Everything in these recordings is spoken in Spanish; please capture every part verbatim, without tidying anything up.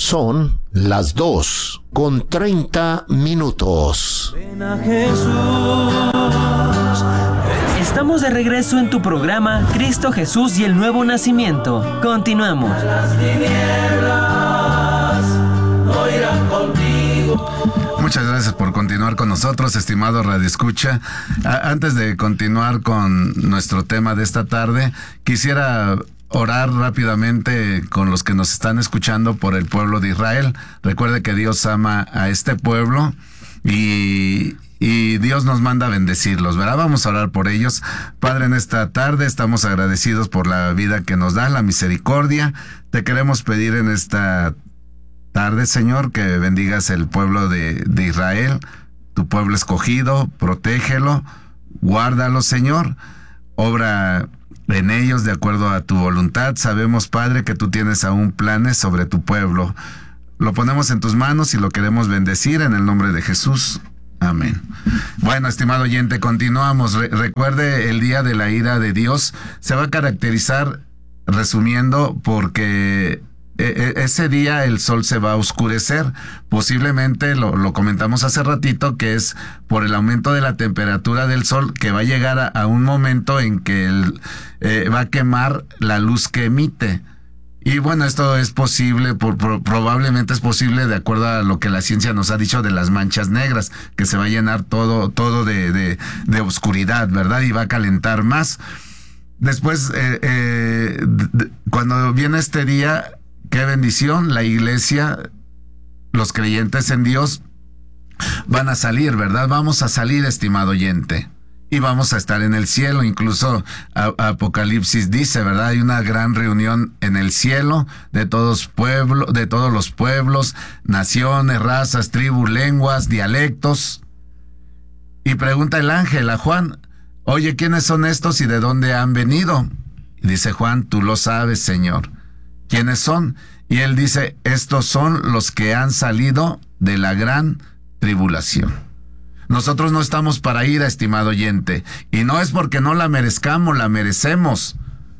Son las dos con treinta minutos. Ven a Jesús. Estamos de regreso en tu programa Cristo Jesús y el Nuevo Nacimiento. Continuamos. Las tinieblas no irán contigo. Muchas gracias por continuar con nosotros, estimado Radio Escucha. A- antes de continuar con nuestro tema de esta tarde, quisiera orar rápidamente con los que nos están escuchando por el pueblo de Israel. Recuerde que Dios ama a este pueblo y, y Dios nos manda a bendecirlos, ¿verdad? Vamos a orar por ellos. Padre, en esta tarde estamos agradecidos por la vida que nos da, la misericordia. Te queremos pedir en esta tarde, Señor, que bendigas el pueblo de, de Israel, tu pueblo escogido, protégelo, guárdalo, Señor, obra en ellos de acuerdo a tu voluntad. Sabemos, Padre, que tú tienes aún planes sobre tu pueblo. Lo ponemos en tus manos y lo queremos bendecir en el nombre de Jesús. Amén. Bueno, estimado oyente, continuamos. Re- recuerde, el día de la ira de Dios se va a caracterizar, resumiendo, porque e- e- ese día el sol se va a oscurecer. Posiblemente, lo, lo comentamos hace ratito, que es por el aumento de la temperatura del sol, que va a llegar a, a un momento en que el, eh, va a quemar la luz que emite. Y bueno, esto es posible, por, por, probablemente es posible de acuerdo a lo que la ciencia nos ha dicho de las manchas negras, que se va a llenar todo, todo de, de, de oscuridad, ¿verdad? Y va a calentar más. Después, eh, eh, d- cuando viene este día, qué bendición, la iglesia, los creyentes en Dios van a salir, ¿verdad? Vamos a salir, estimado oyente. Y vamos a estar en el cielo. Incluso a, Apocalipsis dice, ¿verdad? Hay una gran reunión en el cielo de todos pueblos, de todos los pueblos, naciones, razas, tribus, lenguas, dialectos. Y pregunta el ángel a Juan, oye, ¿quiénes son estos y de dónde han venido? Y dice Juan, tú lo sabes, Señor. ¿Quiénes son? Y él dice, estos son los que han salido de la gran tribulación. Nosotros no estamos para ira, estimado oyente, y no es porque no la merezcamos, la merecemos.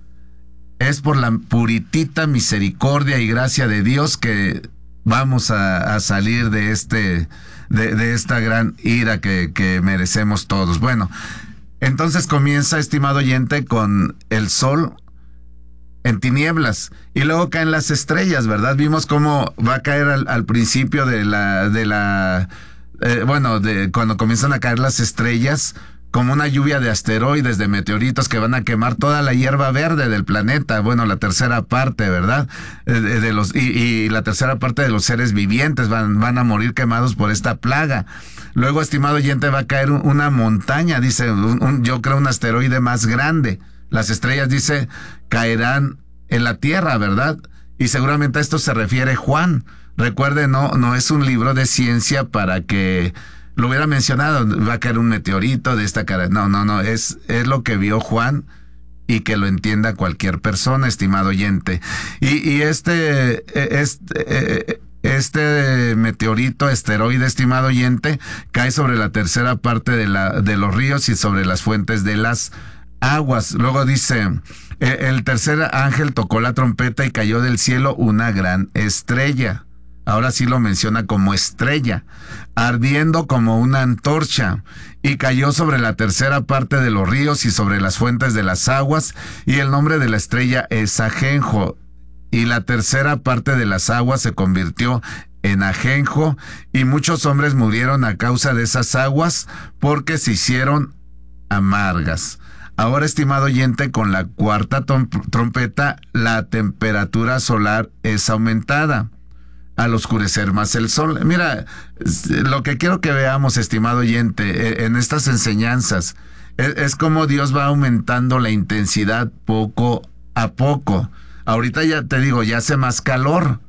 Es por la puritita misericordia y gracia de Dios que vamos a, a salir de este, de, de esta gran ira que, que merecemos todos. Bueno, entonces comienza, estimado oyente, con el sol en tinieblas y luego caen las estrellas, ¿verdad? Vimos cómo va a caer al, al principio de la, de la Eh, bueno, de cuando comienzan a caer las estrellas, como una lluvia de asteroides, de meteoritos que van a quemar toda la hierba verde del planeta. Bueno, la tercera parte, ¿verdad? Eh, de, de los y, y la tercera parte de los seres vivientes van, van a morir quemados por esta plaga. Luego, estimado oyente, va a caer un, una montaña, dice, un, un, yo creo un asteroide más grande. Las estrellas, dice, caerán en la tierra, ¿verdad? Y seguramente a esto se refiere Juan. Recuerde, no, no es un libro de ciencia para que lo hubiera mencionado, va a caer un meteorito de esta cara. No, no, no, es, es lo que vio Juan y que lo entienda cualquier persona, estimado oyente. Y, y este, este, este meteorito, asteroide, estimado oyente, cae sobre la tercera parte de, la, de los ríos y sobre las fuentes de las aguas. Luego dice, el tercer ángel tocó la trompeta y cayó del cielo una gran estrella. Ahora sí lo menciona como estrella, ardiendo como una antorcha, y cayó sobre la tercera parte de los ríos y sobre las fuentes de las aguas, y el nombre de la estrella es Ajenjo, y la tercera parte de las aguas se convirtió en ajenjo, y muchos hombres murieron a causa de esas aguas, porque se hicieron amargas. Ahora, estimado oyente, con la cuarta trompeta, la temperatura solar es aumentada al oscurecer más el sol. Mira, lo que quiero que veamos, estimado oyente, en estas enseñanzas, es, es como Dios va aumentando la intensidad poco a poco. Ahorita ya te digo, ya hace más calor,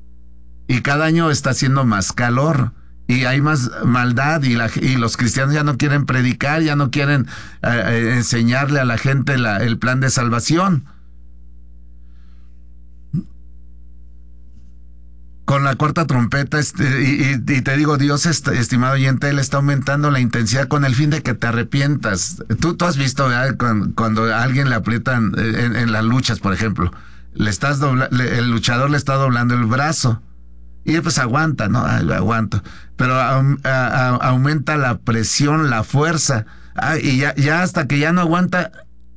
y cada año está haciendo más calor, y hay más maldad, y, la, y los cristianos ya no quieren predicar, ya no quieren eh, enseñarle a la gente la, el plan de salvación. Con la cuarta trompeta, este, y, y, y te digo, Dios, está, estimado oyente, Él está aumentando la intensidad con el fin de que te arrepientas. Tú, tú has visto, ¿verdad? Cuando, cuando a alguien le aprietan en, en las luchas, por ejemplo, le estás dobla, le, el luchador le está doblando el brazo, Y pues aguanta, ¿no? Ay, aguanto. Pero a, a, a, aumenta la presión, la fuerza. Ah, y ya, ya hasta que ya no aguanta,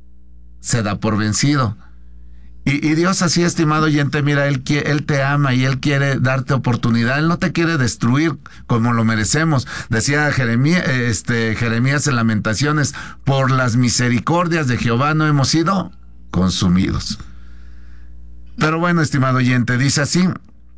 se da por vencido. Y, y Dios así, estimado oyente, mira, él, él te ama y Él quiere darte oportunidad. Él no te quiere destruir como lo merecemos. Decía Jeremías, este, Jeremías en Lamentaciones, por las misericordias de Jehová no hemos sido consumidos. Pero bueno, estimado oyente, dice así: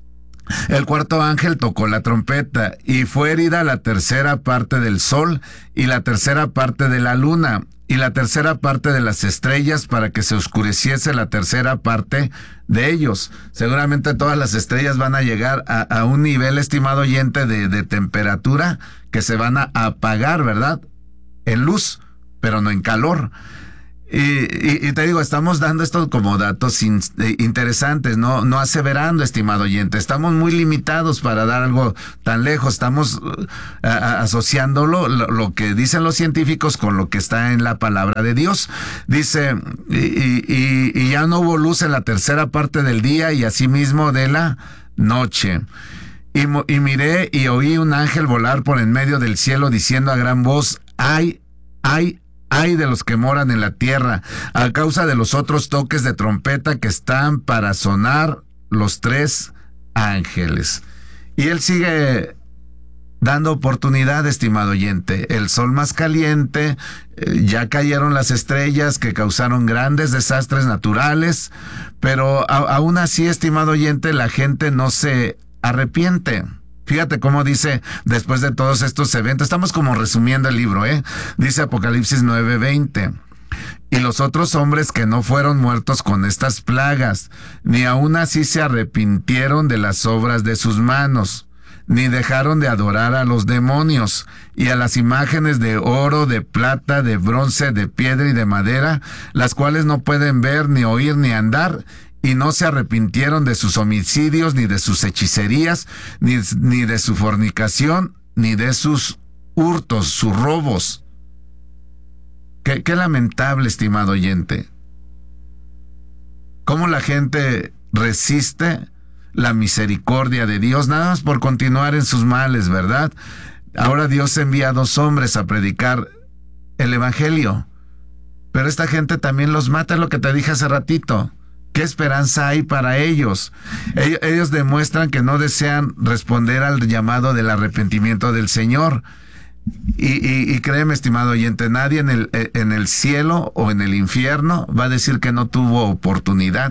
el cuarto ángel tocó la trompeta y fue herida la tercera parte del sol y la tercera parte de la luna y la tercera parte de las estrellas, para que se oscureciese la tercera parte de ellos. Seguramente todas las estrellas van a llegar a, a un nivel, estimado oyente, de, de temperatura que se van a apagar, ¿verdad? En luz, pero no en calor. Y, y, y te digo, estamos dando esto como datos in, eh, interesantes, no, no aseverando, estimado oyente. Estamos muy limitados para dar algo tan lejos. Estamos uh, a, a, asociándolo, lo, lo que dicen los científicos, con lo que está en la palabra de Dios. Dice, y, y, y ya no hubo luz en la tercera parte del día y asimismo de la noche. Y, y miré y oí un ángel volar por en medio del cielo, diciendo a gran voz: ay, ay, ay de los que moran en la tierra, a causa de los otros toques de trompeta que están para sonar los tres ángeles. Y él sigue dando oportunidad, estimado oyente. El sol más caliente, eh, ya cayeron las estrellas que causaron grandes desastres naturales, pero a, aún así, estimado oyente, la gente no se arrepiente. Fíjate cómo dice, después de todos estos eventos, estamos como resumiendo el libro, ¿eh? Dice Apocalipsis nueve veinte. Y los otros hombres que no fueron muertos con estas plagas, ni aun así se arrepintieron de las obras de sus manos, ni dejaron de adorar a los demonios y a las imágenes de oro, de plata, de bronce, de piedra y de madera, las cuales no pueden ver, ni oír, ni andar, y no se arrepintieron de sus homicidios, ni de sus hechicerías, ni, ni de su fornicación, ni de sus hurtos, sus robos. Qué, qué lamentable, estimado oyente. Cómo la gente resiste la misericordia de Dios, nada más por continuar en sus males, ¿verdad? Ahora Dios envía a dos hombres a predicar el evangelio, pero esta gente también los mata, es lo que te dije hace ratito. ¿Qué esperanza hay para ellos? Ellos, ellos demuestran que no desean responder al llamado del arrepentimiento del Señor. Y, y, y créeme, estimado oyente, nadie en el, en el cielo o en el infierno va a decir que no tuvo oportunidad,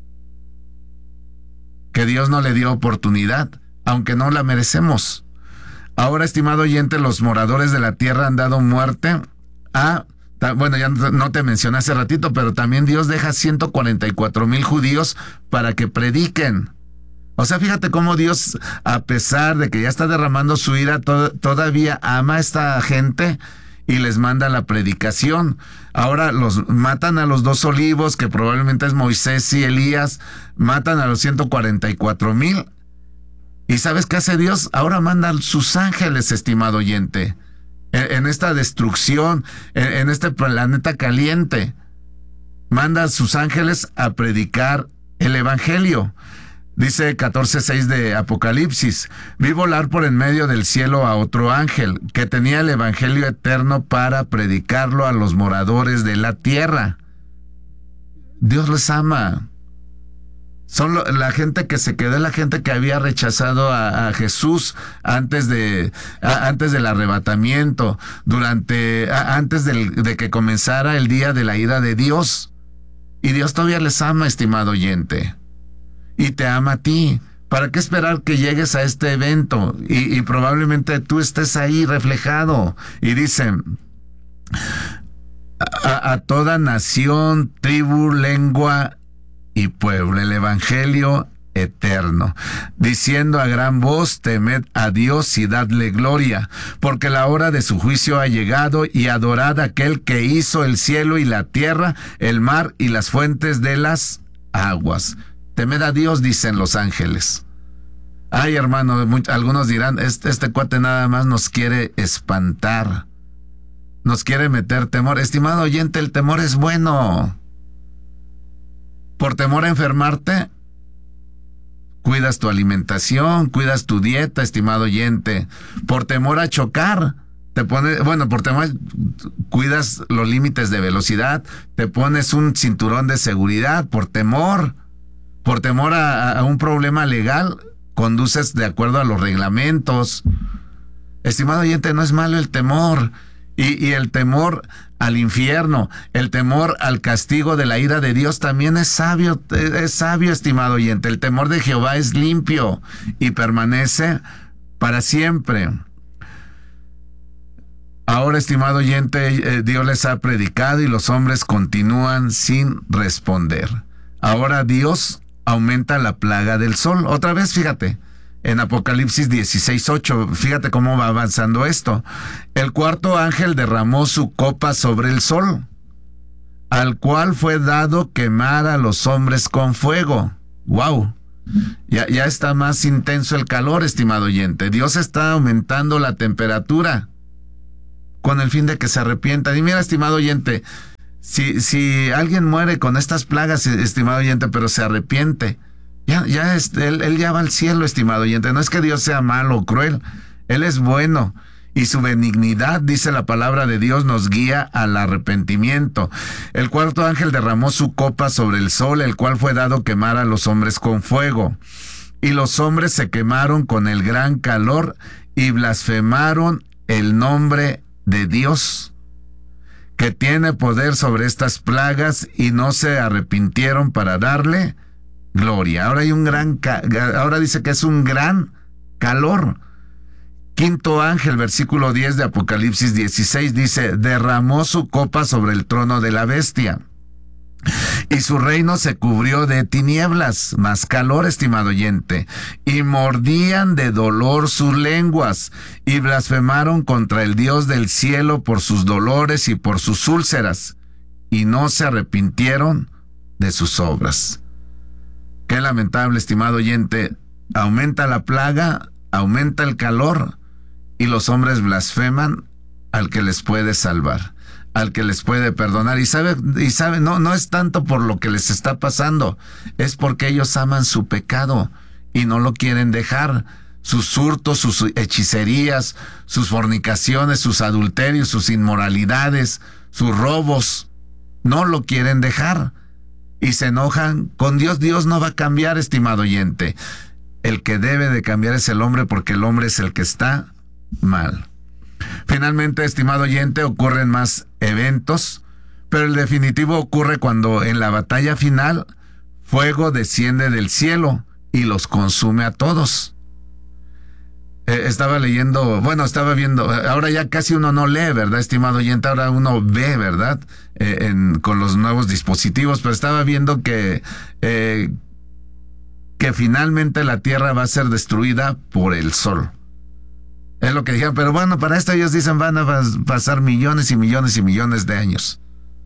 que Dios no le dio oportunidad, aunque no la merecemos. Ahora, estimado oyente, los moradores de la tierra han dado muerte a... Bueno, ya no te mencioné hace ratito, pero también Dios deja ciento cuarenta y cuatro mil judíos para que prediquen. O sea, fíjate cómo Dios, a pesar de que ya está derramando su ira, to- todavía ama a esta gente y les manda la predicación. Ahora los matan a los dos olivos, que probablemente es Moisés y Elías, matan a los ciento cuarenta y cuatro mil. ¿Y sabes qué hace Dios? Ahora manda sus ángeles, estimado oyente. En esta destrucción, en este planeta caliente, manda a sus ángeles a predicar el evangelio. Dice catorce seis de Apocalipsis: vi volar por en medio del cielo a otro ángel que tenía el evangelio eterno para predicarlo a los moradores de la tierra. Dios les ama. Son lo, la gente que se quedó, la gente que había rechazado a, a Jesús antes de a, antes del arrebatamiento, durante a, antes del, de que comenzara el día de la ira de Dios. Y Dios todavía les ama, estimado oyente, y te ama a ti. ¿Para qué esperar que llegues a este evento? Y, y probablemente tú estés ahí reflejado. Y dicen: a, a toda nación, tribu, lengua y pueblo, el evangelio eterno, diciendo a gran voz: temed a Dios y dadle gloria, porque la hora de su juicio ha llegado, y adorad a aquel que hizo el cielo y la tierra, el mar y las fuentes de las aguas. Temed a Dios, dicen los ángeles. Ay, hermano, algunos dirán: este, este cuate nada más nos quiere espantar, nos quiere meter temor. Estimado oyente, el temor es bueno. Por temor a enfermarte, cuidas tu alimentación, cuidas tu dieta, estimado oyente, por temor a chocar. Te pones, bueno, por temor, cuidas los límites de velocidad, te pones un cinturón de seguridad, por temor, por temor a, a un problema legal, conduces de acuerdo a los reglamentos. Estimado oyente, no es malo el temor, y, y el temor al infierno, el temor al castigo de la ira de Dios también es sabio, es sabio, estimado oyente. El temor de Jehová es limpio y permanece para siempre. Ahora, estimado oyente, eh, Dios les ha predicado y los hombres continúan sin responder. Ahora Dios aumenta la plaga del sol. Otra vez, fíjate, en Apocalipsis dieciséis ocho, fíjate cómo va avanzando esto. El cuarto ángel derramó su copa sobre el sol, al cual fue dado quemar a los hombres con fuego. ¡Wow! Ya, ya está más intenso el calor, estimado oyente. Dios está aumentando la temperatura con el fin de que se arrepientan. Y mira, estimado oyente, si, si alguien muere con estas plagas, estimado oyente, pero se arrepiente, ya, ya es, él, él ya va al cielo, estimado oyente. No es que Dios sea malo o cruel, Él es bueno. Y su benignidad, dice la palabra de Dios, nos guía al arrepentimiento. El cuarto ángel derramó su copa sobre el sol, el cual fue dado quemar a los hombres con fuego. Y los hombres se quemaron con el gran calor y blasfemaron el nombre de Dios, que tiene poder sobre estas plagas, y no se arrepintieron para darle gloria. Ahora hay un gran, ca- ahora dice que es un gran calor. Quinto ángel, versículo diez de Apocalipsis dieciséis, dice: derramó su copa sobre el trono de la bestia, y su reino se cubrió de tinieblas, más calor, estimado oyente, y mordían de dolor sus lenguas, y blasfemaron contra el Dios del cielo por sus dolores y por sus úlceras, y no se arrepintieron de sus obras. Qué lamentable, estimado oyente. Aumenta la plaga, aumenta el calor, y los hombres blasfeman al que les puede salvar, al que les puede perdonar. Y sabe, y sabe, no, no es tanto por lo que les está pasando, es porque ellos aman su pecado y no lo quieren dejar. Sus hurtos, sus hechicerías, sus fornicaciones, sus adulterios, sus inmoralidades, sus robos, no lo quieren dejar. Y se enojan con Dios. Dios no va a cambiar, estimado oyente. El que debe de cambiar es el hombre, porque el hombre es el que está mal. Finalmente, estimado oyente, ocurren más eventos, pero el definitivo ocurre cuando en la batalla final fuego desciende del cielo y los consume a todos. Eh, estaba leyendo, bueno, estaba viendo, ahora ya casi uno no lee, ¿verdad, estimado oyente? Ahora uno ve, ¿verdad? Eh, en, con los nuevos dispositivos, pero estaba viendo que, eh, que finalmente la tierra va a ser destruida por el sol. Es lo que dijeron, pero bueno, para esto ellos dicen van a pasar millones y millones y millones de años.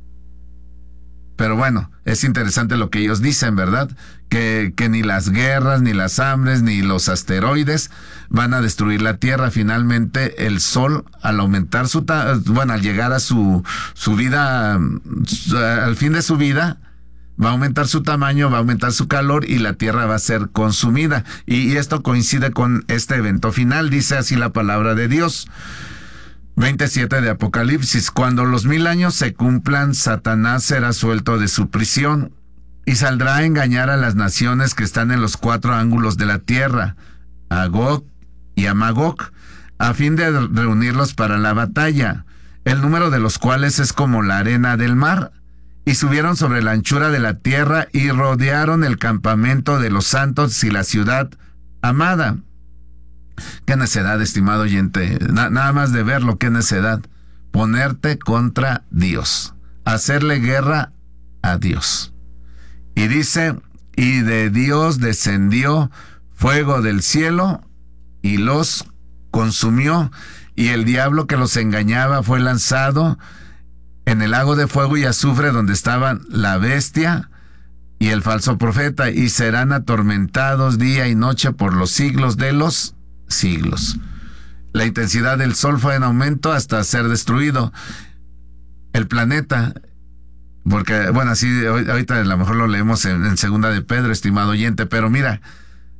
Pero bueno, es interesante lo que ellos dicen, ¿verdad? Que, que ni las guerras, ni las hambres, ni los asteroides van a destruir la Tierra. Finalmente, el Sol, al aumentar su, ta- bueno, al llegar a su, su vida, su, al fin de su vida, va a aumentar su tamaño, va a aumentar su calor y la Tierra va a ser consumida. Y, y esto coincide con este evento final, dice así la palabra de Dios. veintisiete de Apocalipsis: cuando los mil años se cumplan, Satanás será suelto de su prisión y saldrá a engañar a las naciones que están en los cuatro ángulos de la tierra, a Gog y a Magog, a fin de reunirlos para la batalla, el número de los cuales es como la arena del mar. Y subieron sobre la anchura de la tierra y rodearon el campamento de los santos y la ciudad amada. Qué necedad, estimado oyente. Na- nada más de verlo, qué necedad. Ponerte contra Dios. Hacerle guerra a Dios. Y dice: y de Dios descendió fuego del cielo y los consumió. Y el diablo que los engañaba fue lanzado en el lago de fuego y azufre, donde estaban la bestia y el falso profeta, y serán atormentados día y noche por los siglos de los siglos. La intensidad del sol fue en aumento hasta ser destruido. El planeta, porque, bueno, así ahorita a lo mejor lo leemos en, en segunda de Pedro, estimado oyente, pero mira,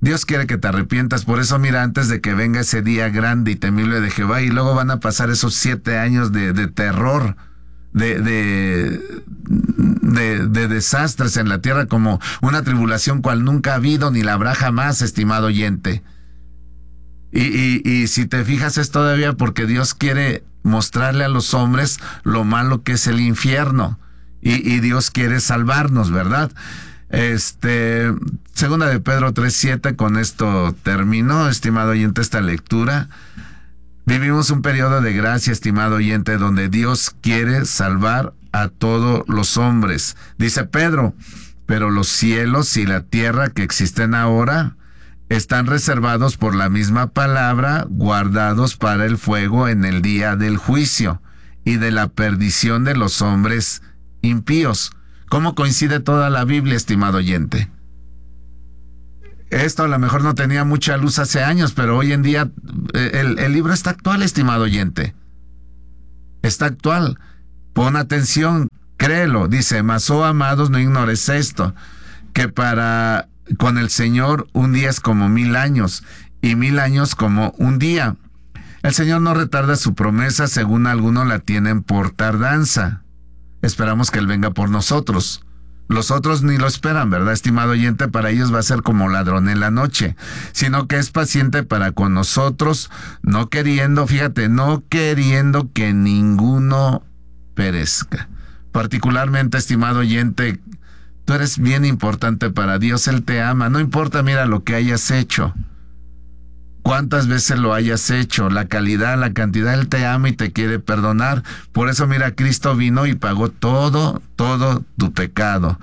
Dios quiere que te arrepientas. Por eso, mira, antes de que venga ese día grande y temible de Jehová, y luego van a pasar esos siete años de, de terror, de, de, de, de desastres en la tierra, como una tribulación cual nunca ha habido ni la habrá jamás, estimado oyente. Y, y, y si te fijas, es todavía porque Dios quiere mostrarle a los hombres lo malo que es el infierno. Y, y Dios quiere salvarnos, ¿verdad? Este, segunda de Pedro tres siete, con esto termino, estimado oyente, esta lectura. Vivimos un periodo de gracia, estimado oyente, donde Dios quiere salvar a todos los hombres. Dice Pedro, pero los cielos y la tierra que existen ahora están reservados por la misma palabra, guardados para el fuego en el día del juicio y de la perdición de los hombres impíos. ¿Cómo coincide toda la Biblia, estimado oyente? Esto a lo mejor no tenía mucha luz hace años, pero hoy en día el, el libro está actual, estimado oyente. Está actual. Pon atención, créelo. Dice, mas, oh amados, no ignores esto, que para con el Señor un día es como mil años, y mil años como un día. El Señor no retarda su promesa, según algunos la tienen por tardanza. Esperamos que Él venga por nosotros. Los otros ni lo esperan, ¿verdad, estimado oyente? Para ellos va a ser como ladrón en la noche, sino que es paciente para con nosotros, no queriendo, fíjate, no queriendo que ninguno perezca. Particularmente, estimado oyente, tú eres bien importante para Dios. Él te ama, no importa, mira, lo que hayas hecho, cuántas veces lo hayas hecho, la calidad, la cantidad, Él te ama y te quiere perdonar. Por eso, mira, Cristo vino y pagó todo, todo tu pecado.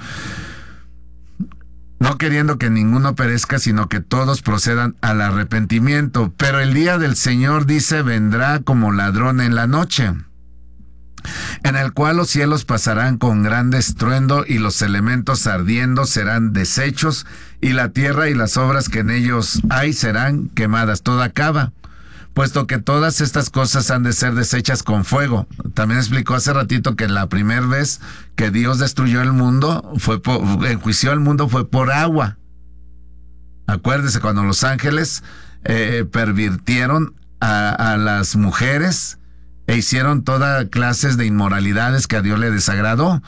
No queriendo que ninguno perezca, sino que todos procedan al arrepentimiento. Pero el día del Señor, dice, vendrá como ladrón en la noche, en el cual los cielos pasarán con gran estruendo y los elementos ardiendo serán deshechos y la tierra y las obras que en ellos hay serán quemadas. Todo acaba, puesto que todas estas cosas han de ser deshechas con fuego. También explicó hace ratito que la primera vez que Dios destruyó el mundo, fue por, enjuició el mundo, fue por agua. Acuérdese cuando los ángeles eh, pervirtieron a, a las mujeres e hicieron toda clases de inmoralidades que a Dios le desagradó.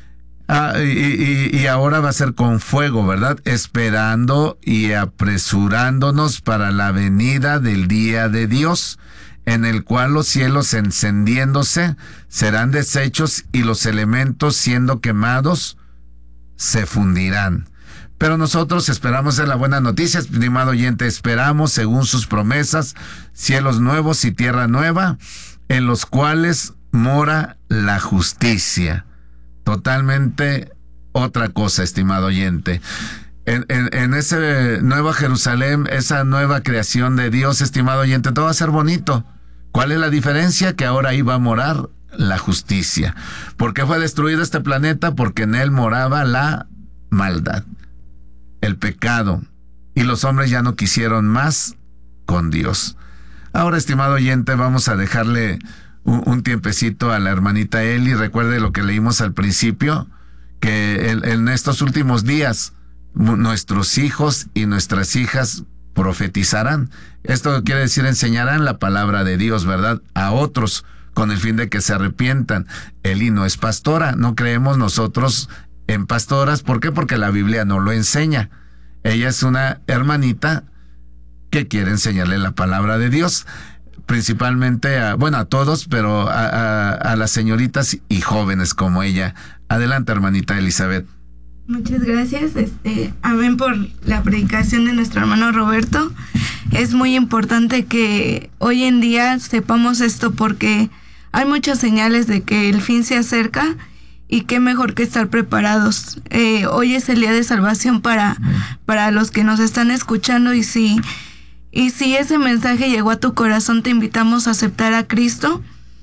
Ah, y, y, y ahora va a ser con fuego, ¿verdad? Esperando y apresurándonos para la venida del día de Dios, en el cual los cielos encendiéndose serán deshechos y los elementos siendo quemados se fundirán. Pero nosotros esperamos en la buena noticia, estimado oyente, esperamos según sus promesas, cielos nuevos y tierra nueva, en los cuales mora la justicia. Totalmente otra cosa, estimado oyente. En, en, en ese Nueva Jerusalén, esa nueva creación de Dios, estimado oyente, todo va a ser bonito. ¿Cuál es la diferencia? Que ahora ahí va a morar la justicia. ¿Por qué fue destruido este planeta? Porque en él moraba la maldad, el pecado, y los hombres ya no quisieron más con Dios. Ahora, estimado oyente, vamos a dejarle un, un tiempecito a la hermanita Eli. Recuerde lo que leímos al principio, que en, en estos últimos días nuestros hijos y nuestras hijas profetizarán. Esto quiere decir enseñarán la palabra de Dios, ¿verdad?, a otros, con el fin de que se arrepientan. Eli no es pastora, no creemos nosotros en pastoras. ¿Por qué? Porque la Biblia no lo enseña. Ella es una hermanita que quiere enseñarle la palabra de Dios, principalmente a, bueno, a todos, pero a, a, a las señoritas y jóvenes como ella. Adelante, hermanita Elizabeth. Muchas gracias, este, amén por la predicación de nuestro hermano Roberto. Es muy importante que hoy en día sepamos esto, porque hay muchas señales de que el fin se acerca, y qué mejor que estar preparados. Eh, hoy es el día de salvación para, para los que nos están escuchando, y si Y si ese mensaje llegó a tu corazón, te invitamos a aceptar a Cristo.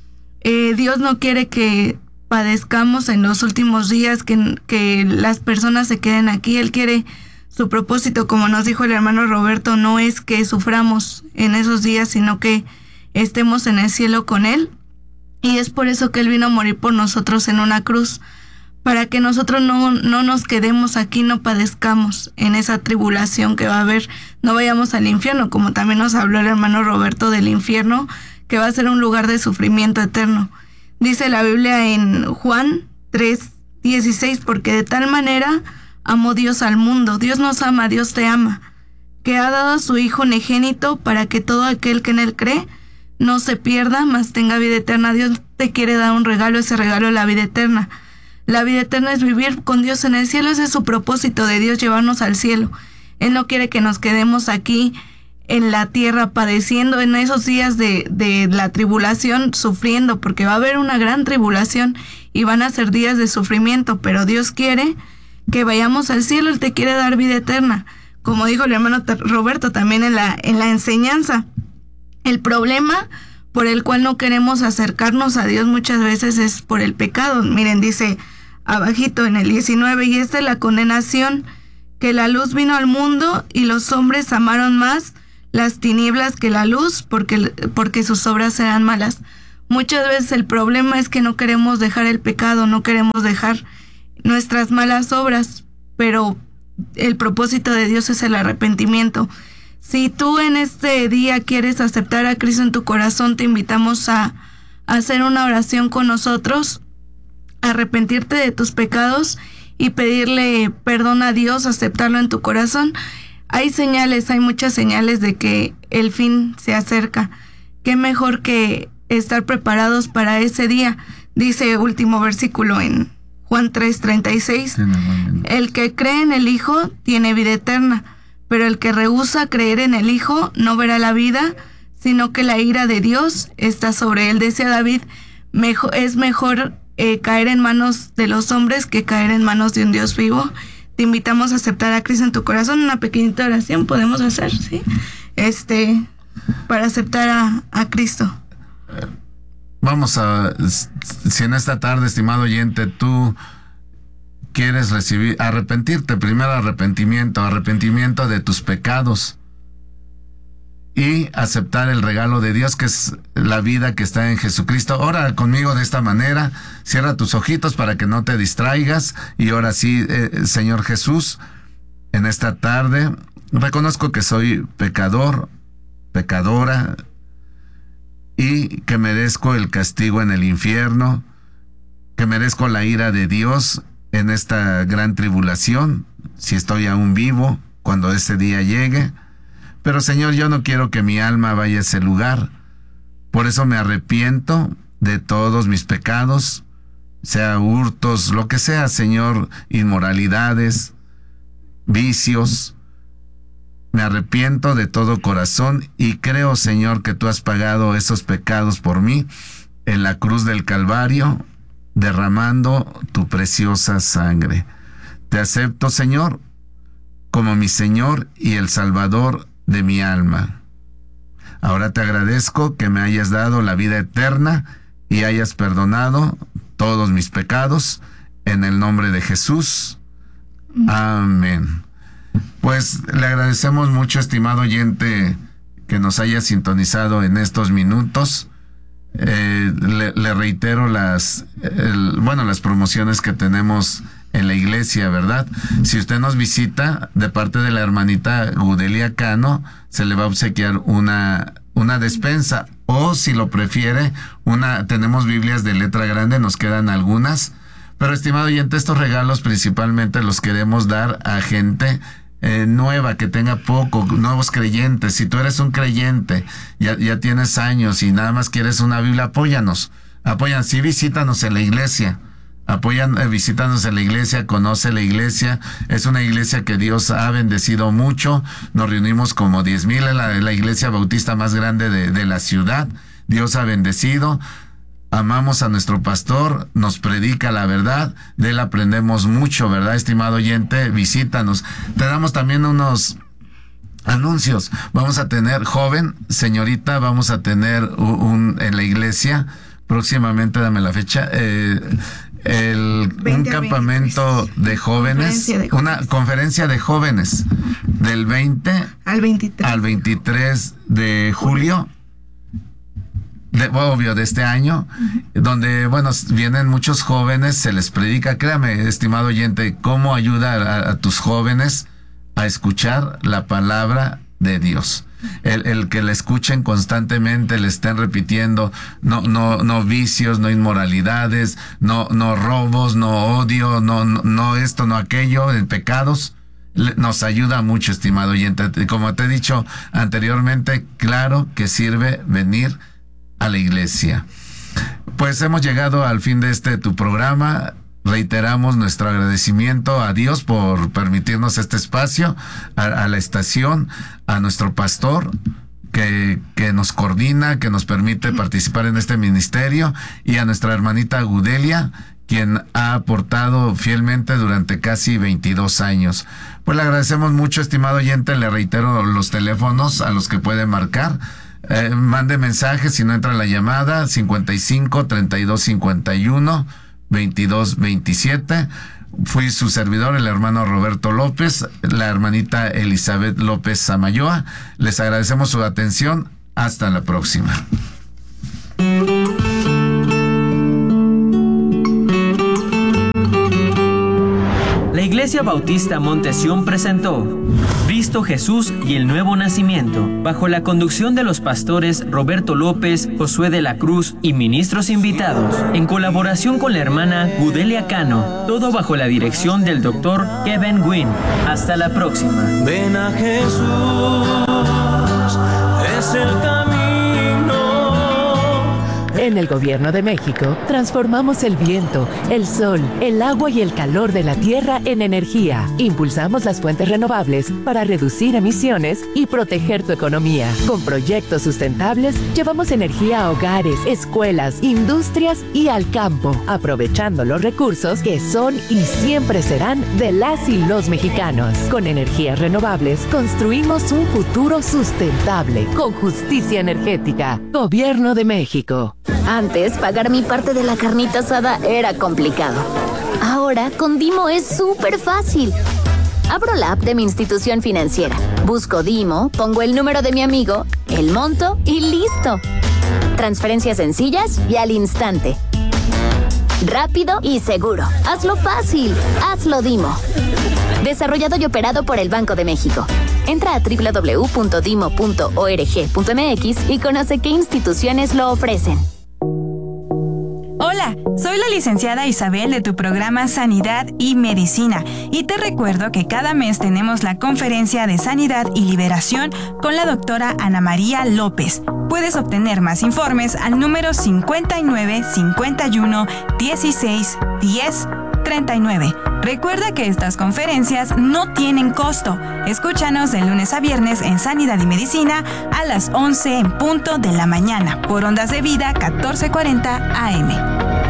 Eh, Dios no quiere que padezcamos en los últimos días, que, que las personas se queden aquí. Él quiere, su propósito, como nos dijo el hermano Roberto, no es que suframos en esos días, sino que estemos en el cielo con Él. Y es por eso que Él vino a morir por nosotros en una cruz, para que nosotros no, no nos quedemos aquí, no padezcamos en esa tribulación que va a haber, no vayamos al infierno, como también nos habló el hermano Roberto del infierno, que va a ser un lugar de sufrimiento eterno. Dice la Biblia en Juan tres dieciséis, porque de tal manera amó Dios al mundo, Dios nos ama, Dios te ama, que ha dado a su Hijo unigénito para que todo aquel que en él cree no se pierda, mas tenga vida eterna. Dios te quiere dar un regalo, ese regalo es la vida eterna. La vida eterna es vivir con Dios en el cielo, ese es su propósito de Dios, llevarnos al cielo. Él no quiere que nos quedemos aquí en la tierra padeciendo en esos días de, de la tribulación, sufriendo, porque va a haber una gran tribulación y van a ser días de sufrimiento, pero Dios quiere que vayamos al cielo, Él te quiere dar vida eterna. Como dijo el hermano Roberto también en la, en la enseñanza, el problema por el cual no queremos acercarnos a Dios muchas veces es por el pecado. Miren, dice abajito en el diecinueve, y esta es la condenación, que la luz vino al mundo y los hombres amaron más las tinieblas que la luz, porque, porque sus obras eran malas. Muchas veces el problema es que no queremos dejar el pecado, no queremos dejar nuestras malas obras, pero el propósito de Dios es el arrepentimiento. Si tú en este día quieres aceptar a Cristo en tu corazón, te invitamos a, a hacer una oración con nosotros, arrepentirte de tus pecados y pedirle perdón a Dios, aceptarlo en tu corazón. Hay señales, hay muchas señales de que el fin se acerca. Qué mejor que estar preparados para ese día. Dice último versículo en Juan tres treinta y seis, el que cree en el Hijo tiene vida eterna, pero el que rehúsa creer en el Hijo no verá la vida, sino que la ira de Dios está sobre él. Decía David, mejor, es mejor eh, caer en manos de los hombres que caer en manos de un Dios vivo. Te invitamos a aceptar a Cristo en tu corazón. Una pequeñita oración podemos hacer, ¿sí? Este, para aceptar a, a Cristo. Vamos a, si en esta tarde, estimado oyente, tú quieres recibir, arrepentirte, primero arrepentimiento, arrepentimiento de tus pecados y aceptar el regalo de Dios, que es la vida que está en Jesucristo. Ora conmigo de esta manera, cierra tus ojitos para que no te distraigas y ora así, eh, Señor Jesús, en esta tarde reconozco que soy pecador, pecadora, y que merezco el castigo en el infierno, que merezco la ira de Dios en esta gran tribulación, si estoy aún vivo, cuando ese día llegue. Pero Señor, yo no quiero que mi alma vaya a ese lugar. Por eso me arrepiento de todos mis pecados, sea hurtos, lo que sea, Señor, inmoralidades, vicios. Me arrepiento de todo corazón y creo, Señor, que tú has pagado esos pecados por mí en la cruz del Calvario, derramando tu preciosa sangre. Te acepto, Señor, como mi Señor y el Salvador de mi alma. Ahora te agradezco que me hayas dado la vida eterna y hayas perdonado todos mis pecados, en el nombre de Jesús. Amén. Pues le agradecemos mucho, estimado oyente, que nos haya sintonizado en estos minutos. Eh, le, le reitero las, el, bueno, las promociones que tenemos en la iglesia, ¿verdad? Si usted nos visita de parte de la hermanita Gudelia Cano, se le va a obsequiar una, una despensa, o si lo prefiere, una, tenemos Biblias de letra grande, nos quedan algunas, pero estimado oyente, estos regalos principalmente los queremos dar a gente Eh, nueva, que tenga poco, nuevos creyentes. Si tú eres un creyente, ya, ya tienes años y nada más quieres una Biblia, apóyanos, apoyan, sí, visítanos en la iglesia, apoyan, eh, visítanos en la iglesia, conoce la iglesia, es una iglesia que Dios ha bendecido mucho, nos reunimos como diez mil en la, en la iglesia bautista más grande de, de la ciudad. Dios ha bendecido. Amamos a nuestro pastor, nos predica la verdad, de él aprendemos mucho, ¿verdad, estimado oyente? Visítanos. Te damos también unos anuncios. Vamos a tener, joven, señorita, vamos a tener un, un en la iglesia, próximamente, dame la fecha, eh, el, un campamento de jóvenes, conferencia de jóvenes, una conferencia de jóvenes, del veinte al veintitrés, al veintitrés de julio. de, obvio, de este año, donde, bueno, vienen muchos jóvenes, se les predica. Créame, estimado oyente, cómo ayuda a, a tus jóvenes a escuchar la palabra de Dios. El, el que la escuchen constantemente, le estén repitiendo, no, no, no vicios, no inmoralidades, no, no robos, no odio, no, no, no esto, no aquello, en pecados. Nos ayuda mucho, estimado oyente. Como te he dicho anteriormente, claro que sirve venir a la iglesia. Pues hemos llegado al fin de este tu programa. Reiteramos nuestro agradecimiento a Dios por permitirnos este espacio, a, a la estación, a nuestro pastor que, que nos coordina, que nos permite participar en este ministerio, y a nuestra hermanita Gudelia, quien ha aportado fielmente durante casi veintidós años. Pues le agradecemos mucho, estimado oyente. Le reitero los teléfonos a los que puede marcar. Eh, mande mensajes si no entra la llamada: cincuenta y cinco, treinta y dos, cincuenta y uno, veintidós, veintisiete. Fui su servidor, el hermano Roberto López, la hermanita Elizabeth López Samayoa. Les agradecemos su atención. Hasta la próxima. La Iglesia Bautista Monte Sión presentó Cristo Jesús y el Nuevo Nacimiento, bajo la conducción de los pastores Roberto López, Josué de la Cruz y ministros invitados, en colaboración con la hermana Gudelia Cano, todo bajo la dirección del doctor Kevin Wynn. Hasta la próxima. Ven a Jesús, es el camino. En el Gobierno de México, transformamos el viento, el sol, el agua y el calor de la tierra en energía. Impulsamos las fuentes renovables para reducir emisiones y proteger tu economía. Con proyectos sustentables, llevamos energía a hogares, escuelas, industrias y al campo, aprovechando los recursos que son y siempre serán de las y los mexicanos. Con energías renovables, construimos un futuro sustentable, con justicia energética. Gobierno de México. Antes, pagar mi parte de la carnita asada era complicado. Ahora, con Dimo es súper fácil. Abro la app de mi institución financiera, busco Dimo, pongo el número de mi amigo, el monto y listo. Transferencias sencillas y al instante. Rápido y seguro. Hazlo fácil. Hazlo Dimo. Desarrollado y operado por el Banco de México. Entra a doble u doble u doble u punto dimo punto org punto m x y conoce qué instituciones lo ofrecen. Hola, soy la licenciada Isabel de tu programa Sanidad y Medicina, y te recuerdo que cada mes tenemos la conferencia de Sanidad y Liberación con la doctora Ana María López. Puedes obtener más informes al número cincuenta y nueve, cincuenta y uno, dieciséis, diez, treinta y nueve. Recuerda que estas conferencias no tienen costo. Escúchanos de lunes a viernes en Sanidad y Medicina a las once en punto de la mañana por Ondas de Vida catorce cuarenta A M.